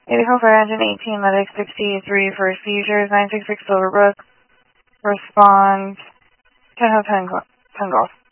84 Fire Engine 18, Medic 63 for seizures, 966 Silverbrook. Respond 10 Golf.